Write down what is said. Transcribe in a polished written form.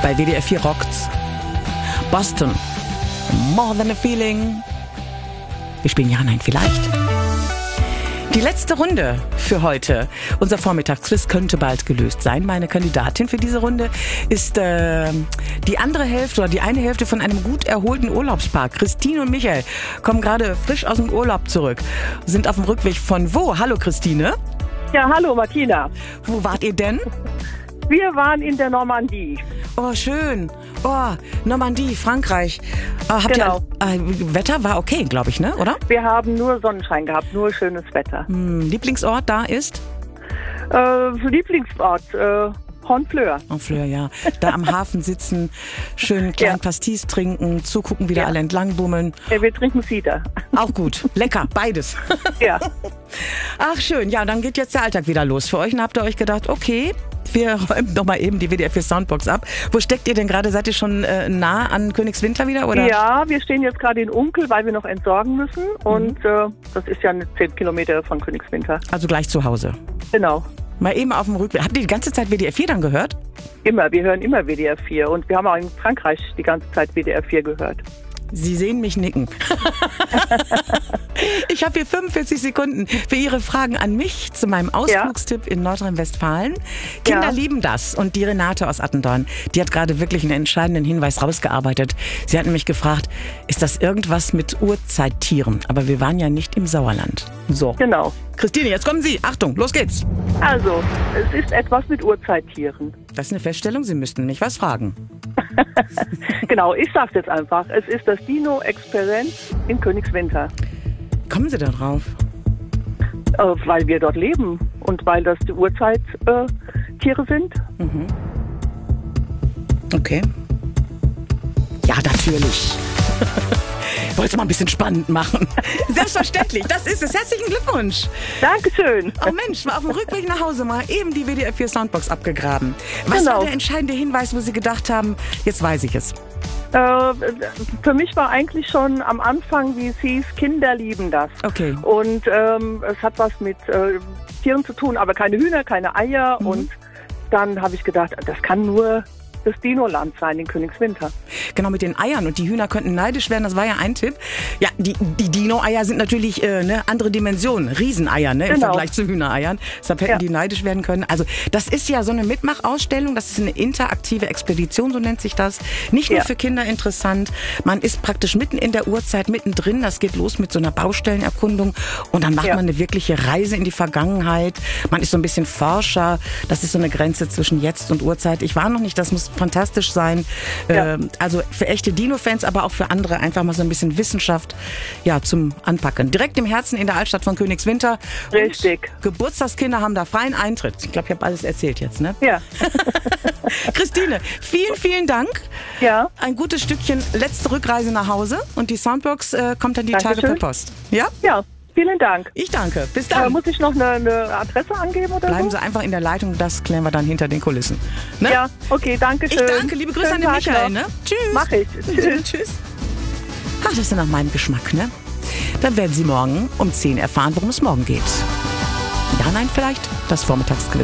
Bei WDR 4 rockt's. Boston. More Than a Feeling. Wir spielen Ja, Nein, Vielleicht. Die letzte Runde für heute. Unser Vormittagsquiz könnte bald gelöst sein. Meine Kandidatin für diese Runde ist die andere Hälfte oder die eine Hälfte von einem gut erholten Urlaubspaar. Christine und Michael kommen gerade frisch aus dem Urlaub zurück. Sind auf dem Rückweg von wo? Hallo Christine. Ja, hallo Martina. Wo wart ihr denn? Wir waren in der Normandie. Oh, schön. Oh, Normandie, Frankreich. Habt Genau. ihr, Wetter war okay, glaube ich, ne? Oder? Wir haben nur Sonnenschein gehabt, nur schönes Wetter. Lieblingsort da ist? Lieblingsort, Honfleur. Honfleur, ja. Da am Hafen sitzen, schön kleinen Pastis trinken, zugucken, wie da alle entlang bummeln. Ja, wir trinken Cider. Auch gut. Lecker, beides. Ja. Ach, schön. Ja, dann geht jetzt der Alltag wieder los für euch. Und habt ihr euch gedacht, okay, wir räumen doch mal eben die WDR 4 Soundbox ab. Wo steckt ihr denn gerade? Seid ihr schon nah an Königswinter wieder? Oder? Ja, wir stehen jetzt gerade in Unkel, weil wir noch entsorgen müssen. Und das ist ja 10 Kilometer von Königswinter. Also gleich zu Hause. Genau. Mal eben auf dem Rückweg. Habt ihr die ganze Zeit WDR 4 dann gehört? Immer, wir hören immer WDR 4. Und wir haben auch in Frankreich die ganze Zeit WDR 4 gehört. Sie sehen mich nicken. Ich habe hier 45 Sekunden für Ihre Fragen an mich zu meinem Ausflugstipp in Nordrhein-Westfalen. Kinder lieben das. Und die Renate aus Attendorn, die hat gerade wirklich einen entscheidenden Hinweis rausgearbeitet. Sie hat nämlich gefragt, ist das irgendwas mit Urzeittieren? Aber wir waren ja nicht im Sauerland. So. Genau. Christine, jetzt kommen Sie. Achtung, los geht's. Also, es ist etwas mit Urzeittieren. Das ist eine Feststellung, Sie müssten mich was fragen. Genau, ich sag's jetzt einfach. Es ist das Dino-Experiment in Königswinter. Kommen Sie da drauf? Weil wir dort leben und weil das die Urzeittiere sind. Okay. Ja, natürlich. Ich wollte es mal ein bisschen spannend machen. Selbstverständlich, das ist es. Herzlichen Glückwunsch. Dankeschön. Oh Mensch, war auf dem Rückweg nach Hause mal eben die WDR 4 Soundbox abgegraben. Was war der entscheidende Hinweis, wo Sie gedacht haben, jetzt weiß ich es? Für mich war eigentlich schon am Anfang, wie es hieß, Kinder lieben das. Okay. Und es hat was mit Tieren zu tun, aber keine Hühner, keine Eier. Und dann habe ich gedacht, das kann nur das Dino-Land sein in Königswinter. Genau, mit den Eiern. Und die Hühner könnten neidisch werden, das war ja ein Tipp. Ja, die Dino-Eier sind natürlich andere Dimensionen. Rieseneier, ne, im Vergleich zu Hühnereiern. Deshalb hätten die neidisch werden können. Also das ist ja so eine Mitmachausstellung. Das ist eine interaktive Expedition, so nennt sich das. Nicht nur für Kinder interessant. Man ist praktisch mitten in der Urzeit, mittendrin. Das geht los mit so einer Baustellenerkundung. Und dann macht man eine wirkliche Reise in die Vergangenheit. Man ist so ein bisschen Forscher. Das ist so eine Grenze zwischen Jetzt und Urzeit. Ich war noch nicht, das muss fantastisch sein. Also für echte Dino-Fans, aber auch für andere einfach mal so ein bisschen Wissenschaft zum Anpacken. Direkt im Herzen in der Altstadt von Königswinter. Richtig. Und Geburtstagskinder haben da freien Eintritt. Ich glaube, ich habe alles erzählt jetzt, ne? Ja. Christine, vielen, vielen Dank. Ja. Ein gutes Stückchen letzte Rückreise nach Hause und die Soundbox kommt dann die Tage per Post. Ja? Ja. Vielen Dank. Ich danke. Bis dann. Muss ich noch eine Adresse angeben oder Bleiben so? Sie einfach in der Leitung, das klären wir dann hinter den Kulissen. Ne? Ja, okay, danke schön. Ich danke, liebe Grüße an den Michael. Ne? Tschüss. Mach ich. Tschüss. Tschüss. Ach, das ist ja nach meinem Geschmack, ne? Dann werden Sie morgen um 10 erfahren, worum es morgen geht. Ja, nein, vielleicht das Vormittagsquiz.